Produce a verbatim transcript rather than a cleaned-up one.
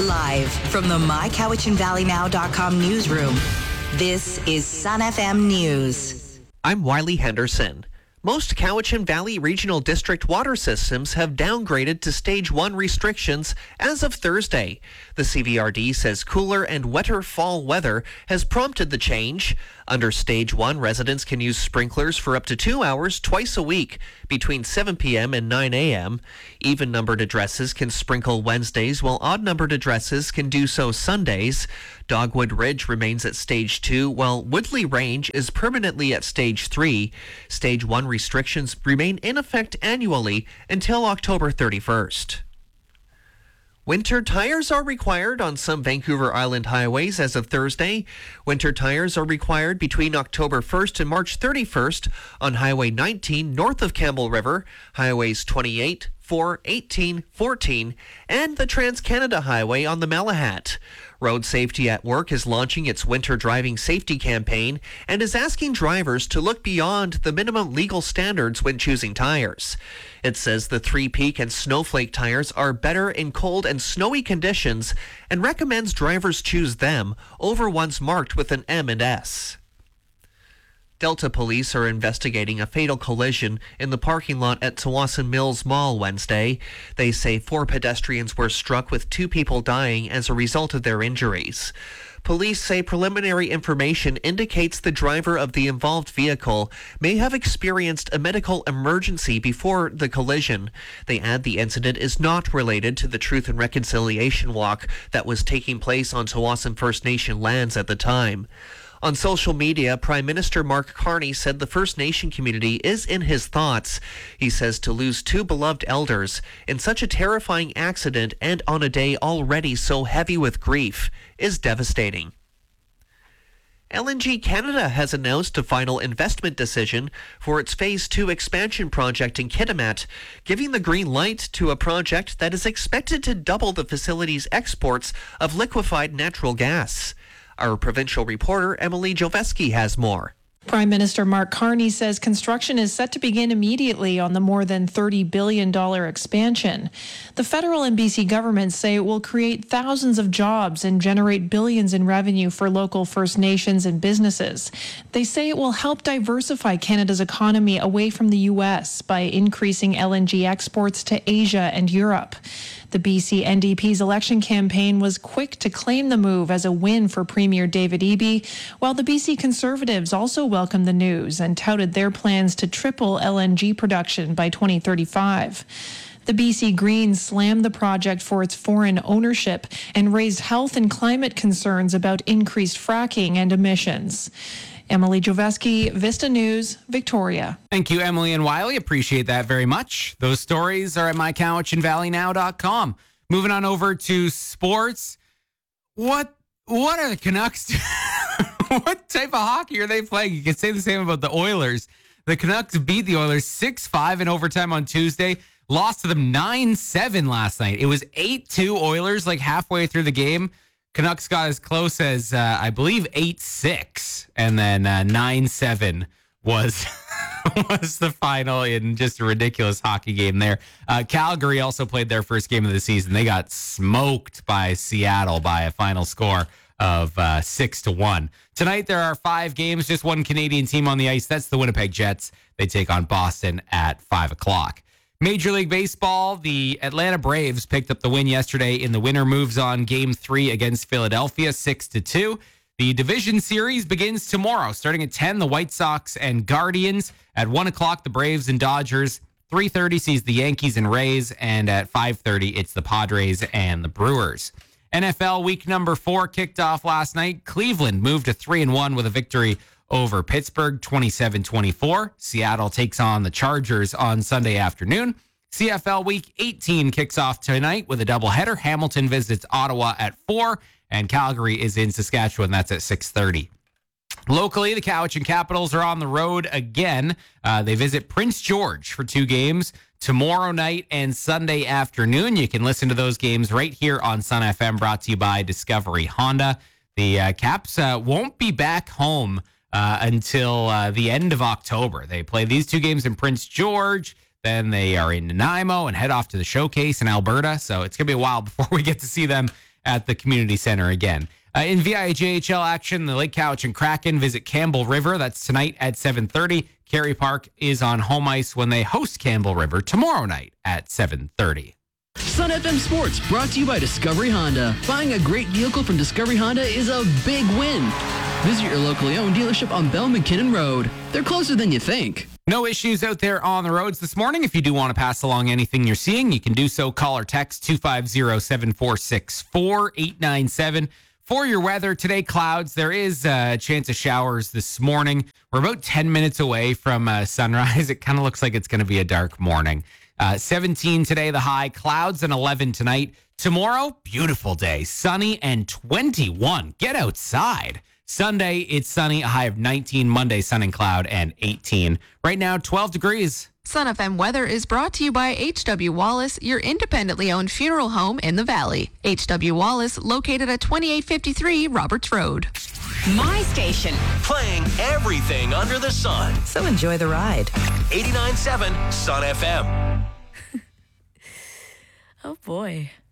Live from the my cowichan valley now dot com newsroom, this is Sun F M News. I'm Wiley Henderson. Most Cowichan Valley Regional District water systems have downgraded to Stage one restrictions as of Thursday. The C V R D says cooler and wetter fall weather has prompted the change. Under Stage one, residents can use sprinklers for up to two hours twice a week between seven p.m. and nine a.m. Even-numbered addresses can sprinkle Wednesdays, while odd-numbered addresses can do so Sundays. Dogwood Ridge remains at Stage two, while Woodley Range is permanently at Stage three. Stage one restrictions remain in effect annually until October thirty-first. Winter tires are required on some Vancouver Island highways as of Thursday. Winter tires are required between October first and March thirty-first on Highway nineteen north of Campbell River, Highways twenty-eight, four, eighteen, fourteen, and the Trans-Canada Highway on the Malahat. Road Safety at Work is launching its winter driving safety campaign and is asking drivers to look beyond the minimum legal standards when choosing tires. It says the Three Peak and Snowflake tires are better in cold and snowy conditions and recommends drivers choose them over ones marked with an M and S. Delta police are investigating a fatal collision in the parking lot at Tsawwassen Mills Mall Wednesday. They say four pedestrians were struck with two people dying as a result of their injuries. Police say preliminary information indicates the driver of the involved vehicle may have experienced a medical emergency before the collision. They add the incident is not related to the Truth and Reconciliation Walk that was taking place on Tsawwassen First Nation lands at the time. On social media, Prime Minister Mark Carney said the First Nation community is in his thoughts. He says to lose two beloved elders in such a terrifying accident and on a day already so heavy with grief is devastating. L N G Canada has announced a final investment decision for its Phase two expansion project in Kitimat, giving the green light to a project that is expected to double the facility's exports of liquefied natural gas. Our provincial reporter, Emily Joveski, has more. Prime Minister Mark Carney says construction is set to begin immediately on the more than thirty billion dollars expansion. The federal and B C governments say it will create thousands of jobs and generate billions in revenue for local First Nations and businesses. They say it will help diversify Canada's economy away from the U S by increasing L N G exports to Asia and Europe. The B C N D P's election campaign was quick to claim the move as a win for Premier David Eby, while the B C Conservatives also welcomed the news and touted their plans to triple L N G production by twenty thirty-five. The B C Greens slammed the project for its foreign ownership and raised health and climate concerns about increased fracking and emissions. Emily Joveski, Vista News, Victoria. Thank you, Emily and Wiley. Appreciate that very much. Those stories are at my cowichan valley now dot com. Moving on over to sports. What what are the Canucks? What type of hockey are they playing? You can say the same about the Oilers. The Canucks beat the Oilers six five in overtime on Tuesday. Lost to them nine seven last night. It was eight two Oilers like halfway through the game. Canucks got as close as, uh, I believe, eight six, and then uh, nine seven was was the final in just a ridiculous hockey game there. Uh, Calgary also played their first game of the season. They got smoked by Seattle by a final score of uh, six to one. Tonight there are five games, just one Canadian team on the ice. That's the Winnipeg Jets. They take on Boston at five o'clock. Major League Baseball, the Atlanta Braves picked up the win yesterday in the winner moves on game three against Philadelphia, six to two. The division series begins tomorrow, starting at ten, the White Sox and Guardians. At one o'clock, the Braves and Dodgers. three thirty sees the Yankees and Rays, and at five thirty, it's the Padres and the Brewers. N F L week number four kicked off last night. Cleveland moved to three and one with a victory over Pittsburgh, twenty-seven twenty-four. Seattle takes on the Chargers on Sunday afternoon. C F L Week eighteen kicks off tonight with a doubleheader. Hamilton visits Ottawa at four, and Calgary is in Saskatchewan. That's at six thirty. Locally, the Cowichan Capitals are on the road again. Uh, they visit Prince George for two games tomorrow night and Sunday afternoon. You can listen to those games right here on Sun F M, brought to you by Discovery Honda. The uh, Caps uh, won't be back home Uh, until uh, the end of October. They play these two games in Prince George, then they are in Nanaimo and head off to the Showcase in Alberta. So it's going to be a while before we get to see them at the community center again. Uh, in V I J H L action, the Lake Cowichan Kraken visit Campbell River. That's tonight at seven thirty. Carey Park is on home ice when they host Campbell River tomorrow night at seven thirty. Sun F M Sports brought to you by Discovery Honda. Buying a great vehicle from Discovery Honda is a big win. Visit your locally owned dealership on Bell McKinnon Road. They're closer than you think. No issues out there on the roads this morning. If you do want to pass along anything you're seeing, you can do so. Call or text two five zero, seven four six, four eight nine seven. For your weather today, clouds. There is a chance of showers this morning. We're about ten minutes away from uh, sunrise. It kind of looks like it's going to be a dark morning. Uh, seventeen today, the high. Clouds and eleven tonight. Tomorrow, beautiful day. Sunny and twenty-one. Get outside. Sunday, it's sunny. A high of nineteen. Monday, sun and cloud and eighteen. Right now, twelve degrees. Sun F M weather is brought to you by H W Wallace, your independently owned funeral home in the Valley. H W Wallace, located at twenty-eight fifty-three Roberts Road. My station. Playing everything under the sun. So enjoy the ride. eighty-nine point seven Sun F M. Oh, boy.